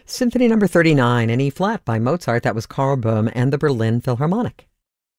Symphony Number 39 in E-flat by Mozart. That was Karl Böhm and the Berlin Philharmonic.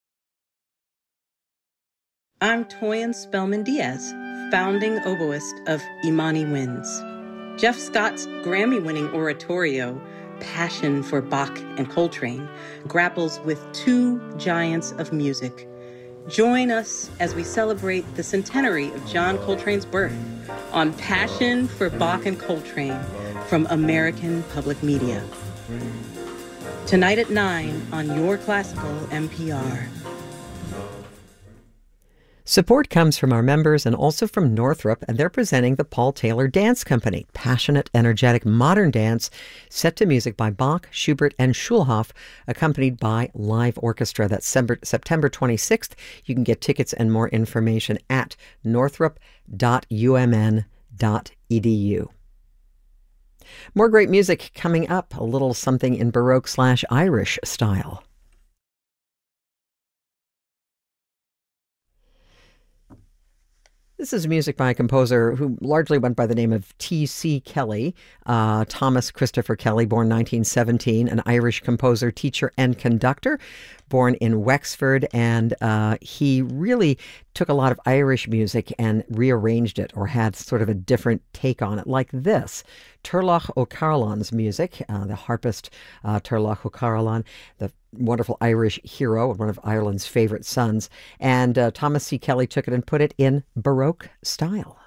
I'm Toyin Spellman Diaz, founding oboist of Imani Winds. Jeff Scott's Grammy-winning oratorio, Passion for Bach and Coltrane, grapples with two giants of music. Join us as we celebrate the centenary of John Coltrane's birth on Passion for Bach and Coltrane from American Public Media. Tonight at 9 on Your Classical NPR. Support comes from our members and also from Northrop, and they're presenting the Paul Taylor Dance Company, passionate, energetic, modern dance set to music by Bach, Schubert, and Schulhoff, accompanied by live orchestra. That's September 26th. You can get tickets and more information at northrop.umn.edu. More great music coming up, a little something in Baroque/Irish style. This is music by a composer who largely went by the name of T.C. Kelly, Thomas Christopher Kelly, born 1917, an Irish composer, teacher, and conductor, born in Wexford. And he really took a lot of Irish music and rearranged it, or had sort of a different take on it, like this. Turlough O'Carolan's music, the harpist Turlough O'Carolan, the wonderful Irish hero and one of Ireland's favorite sons. And Thomas C. Kelly took it and put it in Baroque style.